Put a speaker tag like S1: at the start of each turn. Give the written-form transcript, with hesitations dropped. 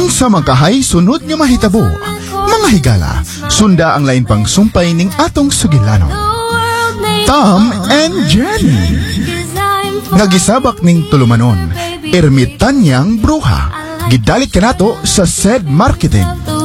S1: Unsa man kahay sunod nga mahitabo, mga higala, sunda ang lain pang sumpay ning atong sugilanon. Tom and Jenny. Nagisabak ning tulumanon, ermitanyang bruha. Gidalit kanato sa said marketing.